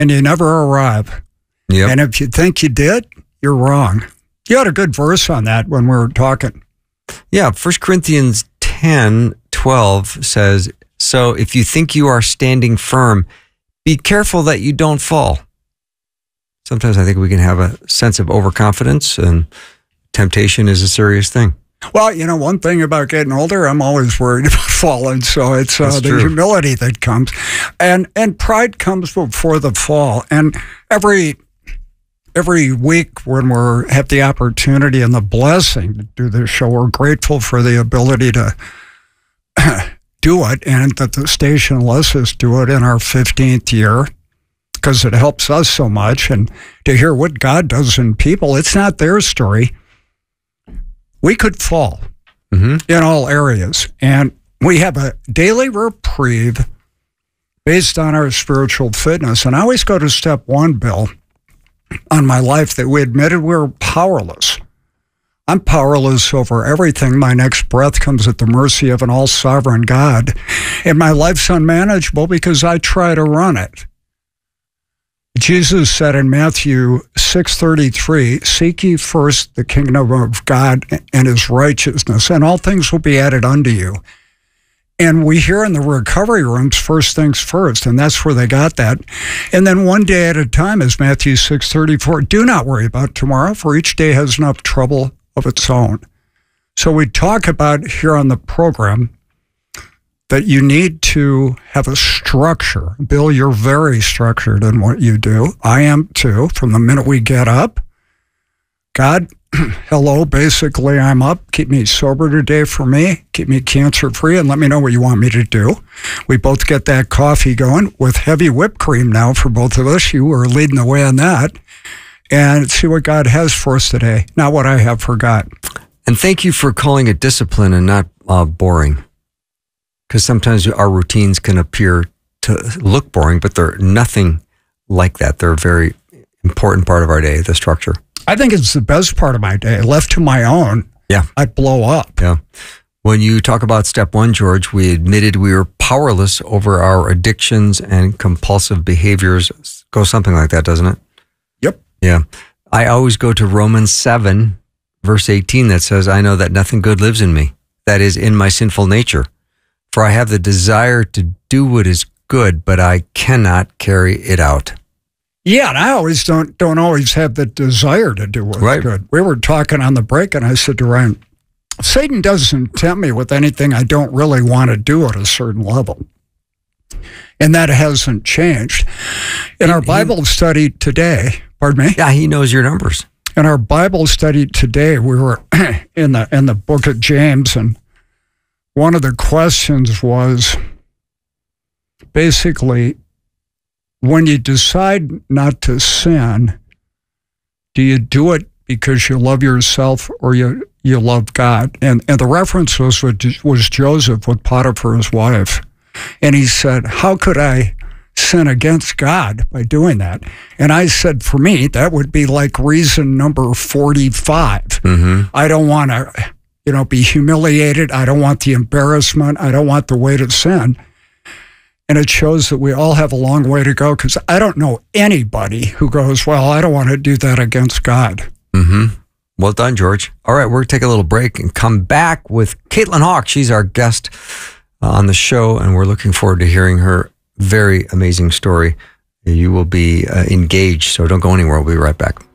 and you never arrive. Yep. And if you think you did, you're wrong. You had a good verse on that when we were talking. Yeah, 1 Corinthians 10:12 says, so if you think you are standing firm, be careful that you don't fall. Sometimes I think we can have a sense of overconfidence, and temptation is a serious thing. Well, one thing about getting older, I'm always worried about falling. So it's the humility that comes. And pride comes before the fall. And every week when we have the opportunity and the blessing to do this show, we're grateful for the ability to do it, and that the station lets us do it in our 15th year, because it helps us so much. And to hear what God does in people, it's not their story. We could fall in all areas. And we have a daily reprieve based on our spiritual fitness. And I always go to step 1, Bill, on my life, that we admitted we were powerless. I'm powerless over everything. My next breath comes at the mercy of an all-sovereign God. And my life's unmanageable because I try to run it. Jesus said in Matthew 6:33, seek ye first the kingdom of God and his righteousness, and all things will be added unto you. And we hear in the recovery rooms, first things first, and that's where they got that. And then one day at a time is Matthew 6:34. Do not worry about tomorrow, for each day has enough trouble of its own. So we talk about here on the program that you need to have a structure. Bill, you're very structured in what you do. I am too, from the minute we get up. God, hello, basically I'm up. Keep me sober today for me. Keep me cancer-free, and let me know what you want me to do. We both get that coffee going with heavy whipped cream now for both of us. You were leading the way on that. And see what God has for us today, not what I have for God. And thank you for calling it discipline and not boring. Because sometimes our routines can appear to look boring, but they're nothing like that. They're a very important part of our day, the structure. I think it's the best part of my day. Left to my own, I'd blow up. Yeah. When you talk about step 1, George, we admitted we were powerless over our addictions and compulsive behaviors. Goes something like that, doesn't it? Yep. Yeah. I always go to Romans 7, verse 18, that says, I know that nothing good lives in me, that is in my sinful nature. For I have the desire to do what is good, but I cannot carry it out. Yeah, and I always don't always have the desire to do what's good. We were talking on the break, and I said to Ryan, Satan doesn't tempt me with anything I don't really want to do at a certain level. And that hasn't changed. In our Bible study today, pardon me? Yeah, he knows your numbers. In our Bible study today, we were in the book of James, and one of the questions was basically, when you decide not to sin, do you do it because you love yourself or you love God? And the reference was Joseph with Potiphar's wife. And he said, how could I sin against God by doing that? And I said, for me, that would be like reason number 45. I don't want to be humiliated. I don't want the embarrassment. I don't want the weight of sin. And it shows that we all have a long way to go, because I don't know anybody who goes, well, I don't want to do that against God. Well done, George. All right, we're going to take a little break and come back with Caitlin Hawk. She's our guest on the show, and we're looking forward to hearing her very amazing story. You will be engaged, so don't go anywhere. We'll be right back.